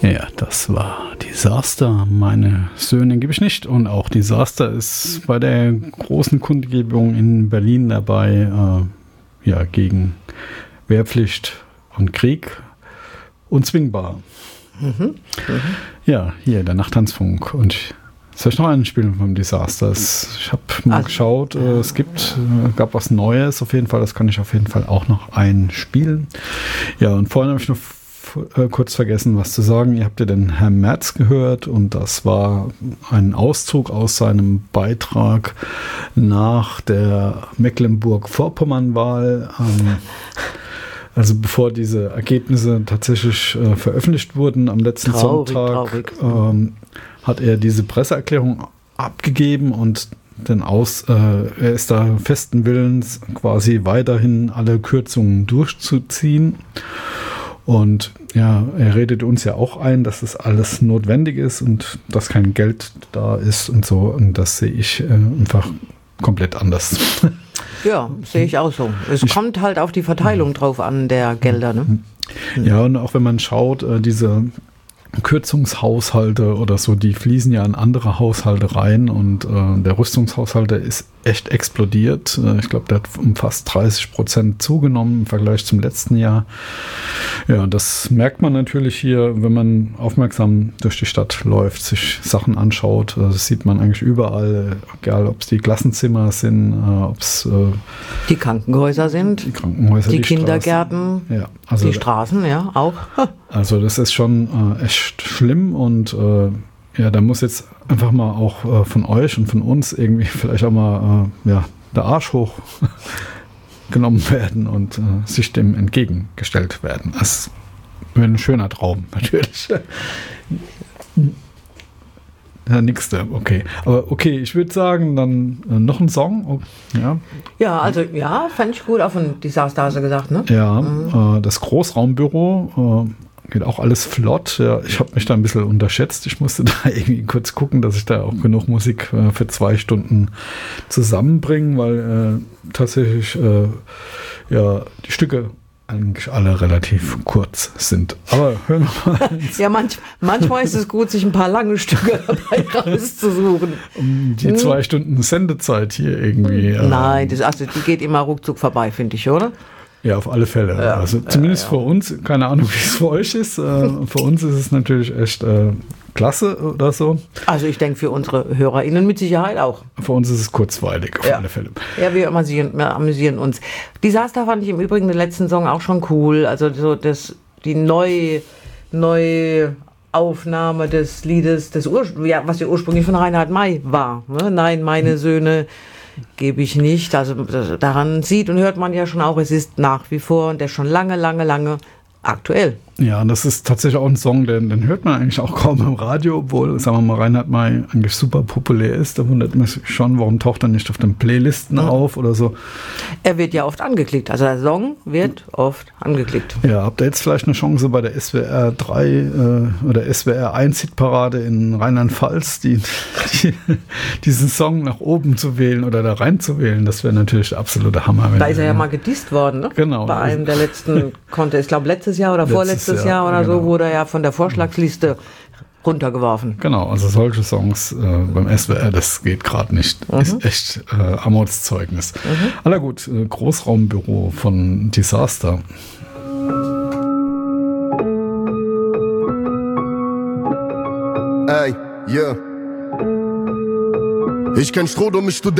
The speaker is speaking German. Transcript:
Ja, das war Disaster. Meine Söhne gebe ich nicht. Und auch Disaster ist bei der großen Kundgebung in Berlin dabei, gegen Wehrpflicht und Krieg unzwingbar. Ja, hier der Nachttanzfunk. Und soll ich noch einen spielen vom Disaster? Ich habe mal geschaut, es gab was Neues auf jeden Fall. Das kann ich auf jeden Fall auch noch einspielen. Ja, und vorhin habe ich noch kurz vergessen, was zu sagen. Ihr habt ja den Herrn Merz gehört und das war ein Auszug aus seinem Beitrag nach der Mecklenburg-Vorpommern-Wahl. Also bevor diese Ergebnisse tatsächlich veröffentlicht wurden am letzten Sonntag, hat er diese Presseerklärung abgegeben und er ist da festen Willens, quasi weiterhin alle Kürzungen durchzuziehen. Und ja, er redet uns ja auch ein, dass das alles notwendig ist und dass kein Geld da ist und so. Und das sehe ich einfach komplett anders. Ja, sehe ich auch so. Es kommt halt auf die Verteilung drauf an, der Gelder. Ne? Ja, und auch wenn man schaut, diese Kürzungshaushalte oder so, die fließen ja in andere Haushalte rein und der Rüstungshaushalt, der ist echt explodiert. Ich glaube, der hat um fast 30% zugenommen im Vergleich zum letzten Jahr. Ja, das merkt man natürlich hier, wenn man aufmerksam durch die Stadt läuft, sich Sachen anschaut. Das sieht man eigentlich überall, egal ob es die Klassenzimmer sind, ob es die Krankenhäuser sind, die Kindergärten, ja, also die Straßen, ja, auch. Also das ist schon echt schlimm und da muss jetzt einfach mal auch von euch und von uns irgendwie vielleicht auch mal der Arsch hoch genommen werden und sich dem entgegengestellt werden. Das wäre ein schöner Traum, natürlich. Ja, nix da, okay. Aber okay, ich würde sagen, dann noch ein Song. Ja, also fand ich gut, auch von Disaster hast du gesagt, ne? Ja, das Großraumbüro geht auch alles flott. Ja, ich habe mich da ein bisschen unterschätzt. Ich musste da irgendwie kurz gucken, dass ich da auch genug Musik für 2 Stunden zusammenbringe, weil tatsächlich die Stücke eigentlich alle relativ kurz sind. Aber hören wir mal. Ja, manchmal ist es gut, sich ein paar lange Stücke dabei rauszusuchen. Um die 2 Stunden Sendezeit hier irgendwie. Nein, die geht immer ruckzuck vorbei, finde ich, oder? Ja, auf alle Fälle. Ja, also zumindest für uns, keine Ahnung, wie es für euch ist. Für uns ist es natürlich echt klasse oder so. Also ich denke für unsere HörerInnen mit Sicherheit auch. Für uns ist es kurzweilig, auf alle Fälle. Ja, wir amüsieren uns. Disaster fand ich im Übrigen den letzten Song auch schon cool. Also so die neue Aufnahme des Liedes, was ja ursprünglich von Reinhard May war. Ne? Nein, meine Söhne gebe ich nicht. Also daran sieht und hört man ja schon auch, es ist nach wie vor und der ist schon lange aktuell. Ja, das ist tatsächlich auch ein Song, den hört man eigentlich auch kaum im Radio, obwohl, sagen wir mal, Reinhard May eigentlich super populär ist. Da wundert man sich schon, warum taucht er nicht auf den Playlisten auf oder so. Er wird ja oft angeklickt, also der Song wird oft angeklickt. Ja, habt ihr jetzt vielleicht eine Chance bei der SWR 3 oder SWR 1 Hitparade in Rheinland-Pfalz, diesen Song nach oben zu wählen oder da reinzuwählen? Das wäre natürlich der absolute Hammer. Da ist er ja mal gedisst worden, ne? Genau. Bei einem der letzten Contests, ich glaube letztes Jahr oder vorletztes Jahr oder so, wurde er ja von der Vorschlagsliste runtergeworfen. Genau, also solche Songs beim SWR, das geht gerade nicht. Ist echt Armutszeugnis. Aber gut, Großraumbüro von Disaster. Ey, yeah. Ich kenn Stroh, um mich